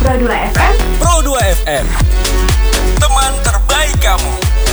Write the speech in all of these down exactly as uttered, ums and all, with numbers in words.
Pro dua F M. Pro dua F M, teman terbaik kamu.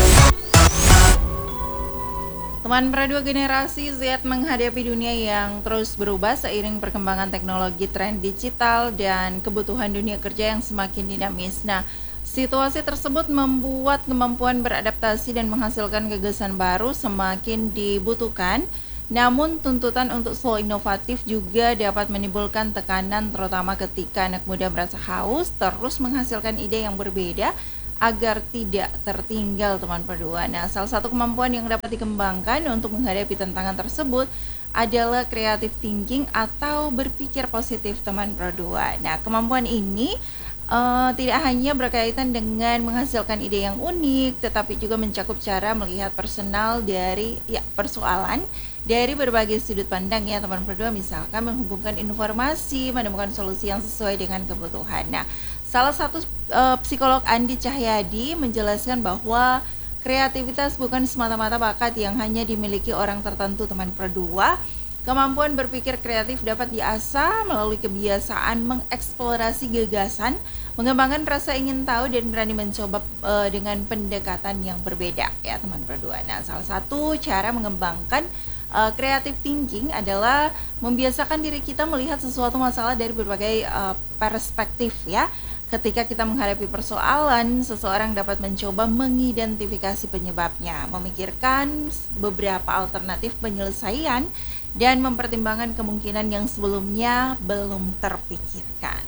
Teman Pro dua, generasi Z menghadapi dunia yang terus berubah seiring perkembangan teknologi, tren digital, dan kebutuhan dunia kerja yang semakin dinamis. Nah, situasi tersebut membuat kemampuan beradaptasi dan menghasilkan gagasan baru semakin dibutuhkan. Namun, tuntutan untuk selalu inovatif juga dapat menimbulkan tekanan, terutama ketika anak muda merasa haus terus menghasilkan ide yang berbeda agar tidak tertinggal, teman Pro dua. Nah, salah satu kemampuan yang dapat dikembangkan untuk menghadapi tantangan tersebut adalah creative thinking atau berpikir positif, teman Pro dua. Nah, kemampuan ini uh, tidak hanya berkaitan dengan menghasilkan ide yang unik, tetapi juga mencakup cara melihat personal dari ya persoalan dari berbagai sudut pandang, ya teman Pro dua. Misalkan menghubungkan informasi, menemukan solusi yang sesuai dengan kebutuhan. Nah, salah satu uh, psikolog Andi Cahyadi menjelaskan bahwa kreativitas bukan semata-mata bakat yang hanya dimiliki orang tertentu, teman Pro dua. Kemampuan berpikir kreatif dapat diasah melalui kebiasaan mengeksplorasi gagasan, mengembangkan rasa ingin tahu, dan berani mencoba uh, dengan pendekatan yang berbeda, ya teman Pro dua. Nah, salah satu cara mengembangkan Uh, creative thinking adalah membiasakan diri kita melihat sesuatu masalah dari berbagai uh, perspektif, ya. Ketika kita menghadapi persoalan, seseorang dapat mencoba mengidentifikasi penyebabnya, memikirkan beberapa alternatif penyelesaian, dan mempertimbangkan kemungkinan yang sebelumnya belum terpikirkan.